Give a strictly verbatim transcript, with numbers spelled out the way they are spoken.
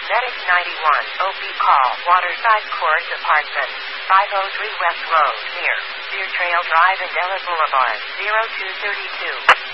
Medic ninety-one, O P call, Waterside Court Apartment, five oh three West Road, near Deer Trail Drive and Della Boulevard, zero two three two.